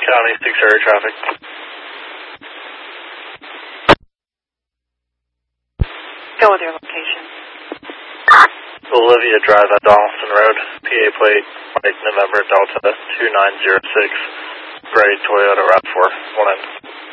County 6 area traffic. Go with your location. Olivia Drive at Donaldson Road, PA plate, Mike November Delta 2906, gray Toyota RAV4, 1 end.